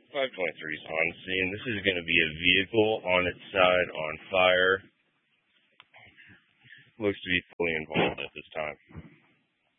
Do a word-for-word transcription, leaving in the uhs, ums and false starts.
five twenty-three is on scene. This is going to be a vehicle on its side on fire. Looks to be fully involved at this time.